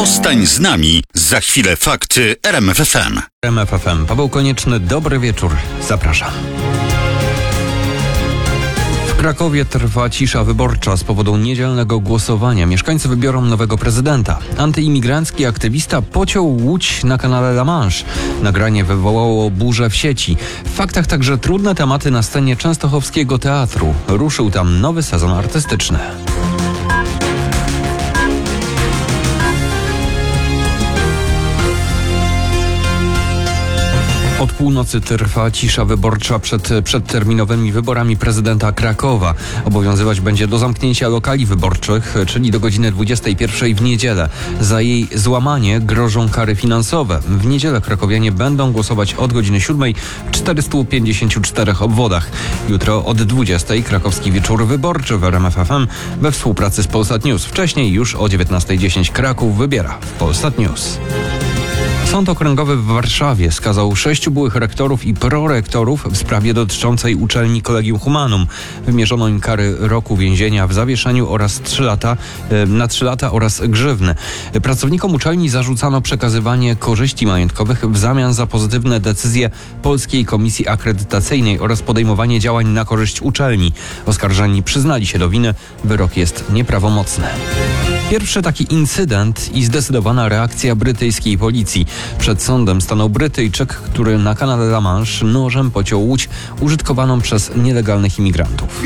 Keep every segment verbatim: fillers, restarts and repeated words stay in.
Zostań z nami. Za chwilę fakty R M F F M. R M F F M. Paweł Konieczny, dobry wieczór. Zapraszam. W Krakowie trwa cisza wyborcza z powodu niedzielnego głosowania. Mieszkańcy wybiorą nowego prezydenta. Antyimigrancki aktywista pociął łódź na kanale La Manche. Nagranie wywołało burzę w sieci. W faktach także trudne tematy na scenie częstochowskiego teatru. Ruszył tam nowy sezon artystyczny. Od północy trwa cisza wyborcza przed przedterminowymi wyborami prezydenta Krakowa. Obowiązywać będzie do zamknięcia lokali wyborczych, czyli do godziny dwudziestej pierwszej w niedzielę. Za jej złamanie grożą kary finansowe. W niedzielę krakowianie będą głosować od godziny siódmej w czterystu pięćdziesięciu czterech obwodach. Jutro od dwudziestej krakowski wieczór wyborczy w R M F F M we współpracy z Polsat News. Wcześniej już o dziewiętnastej dziesięć Kraków wybiera w Polsat News. Sąd Okręgowy w Warszawie skazał sześciu byłych rektorów i prorektorów w sprawie dotyczącej uczelni Collegium Humanum. Wymierzono im kary roku więzienia w zawieszeniu oraz trzy lata, na trzy lata oraz grzywny. Pracownikom uczelni zarzucano przekazywanie korzyści majątkowych w zamian za pozytywne decyzje Polskiej Komisji Akredytacyjnej oraz podejmowanie działań na korzyść uczelni. Oskarżeni przyznali się do winy. Wyrok jest nieprawomocny. Pierwszy taki incydent i zdecydowana reakcja brytyjskiej policji. Przed sądem stanął Brytyjczyk, który na kanale La Manche nożem pociął łódź użytkowaną przez nielegalnych imigrantów.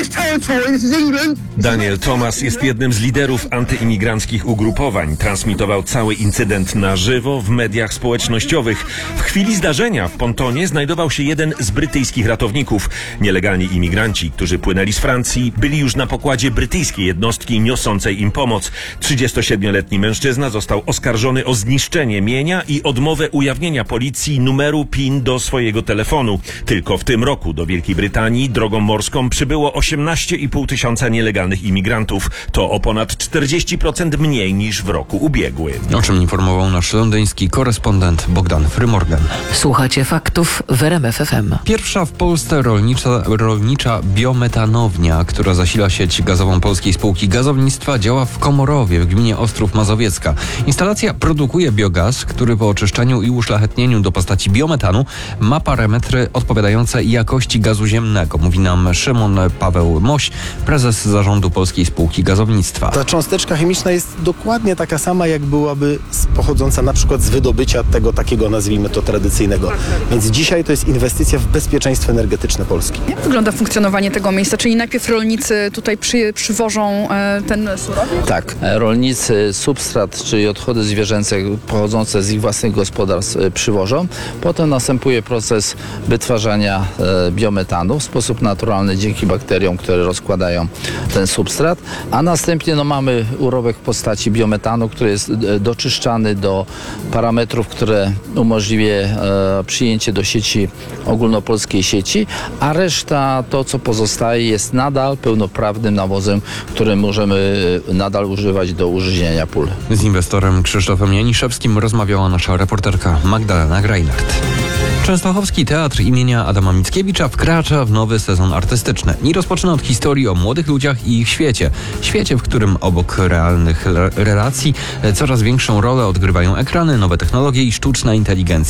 Daniel Thomas jest jednym z liderów antyimigranckich ugrupowań. Transmitował cały incydent na żywo w mediach społecznościowych. W chwili zdarzenia w pontonie znajdował się jeden z brytyjskich ratowników. Nielegalni imigranci, którzy płynęli z Francji, byli już na pokładzie brytyjskiej jednostki niosącej im pomoc. trzydziestosiedmioletni mężczyzna został oskarżony o zniszczenie mienia i odmowę ujawnienia policji numeru P I N do swojego telefonu. Tylko w tym roku do Wielkiej Brytanii drogą morską przybyło osiemnaście i pół tysiąca nielegalnych imigrantów. To o ponad czterdzieści procent mniej niż w roku ubiegłym. O czym informował nasz londyński korespondent Bogdan Frymorgan. Słuchacie faktów w R M F F M. Pierwsza w Polsce rolnicza, rolnicza biometanownia, która zasila sieć gazową polskiej spółki gazownictwa, działa w Komorowie w gminie Ostrów Mazowiecka. Instalacja produkuje biogaz, który po oczyszczeniu i uszlachetnieniu do postaci biometanu ma parametry odpowiadające jakości gazu ziemnego, mówi nam Szymon Paweł Moś, prezes zarządu Polskiej Spółki Gazownictwa. Ta cząsteczka chemiczna jest dokładnie taka sama, jak byłaby pochodząca na przykład z wydobycia tego takiego, nazwijmy to, tradycyjnego. Więc dzisiaj to jest inwestycja w bezpieczeństwo energetyczne Polski. Jak wygląda funkcjonowanie tego miejsca? Czyli najpierw rolnicy tutaj przy, przywożą e, ten surowiec? Tak, rolnicy substrat, czyli odchody zwierzęce pochodzące z ich własnych gospodarstw przywożą. Potem następuje proces wytwarzania e, biometanu w sposób naturalny dzięki bakteriom, które rozkładają ten substrat, a następnie no, mamy urobek w postaci biometanu, który jest e, doczyszczany do parametrów, które umożliwia e, przyjęcie do sieci, ogólnopolskiej sieci, a reszta, to co pozostaje, jest nadal pełnoprawnym nawozem, który możemy nadal używać do użyźniania pól. Z inwestorem Krzysztofem Janiszewskim rozmawiała nasza reporterka Magdalena Greinert. Częstochowski Teatr imienia Adama Mickiewicza wkracza w nowy sezon artystyczny i rozpoczyna od historii o młodych ludziach i ich świecie. Świecie, w którym obok realnych relacji coraz większą rolę odgrywają ekrany, nowe technologie i sztuczna inteligencja.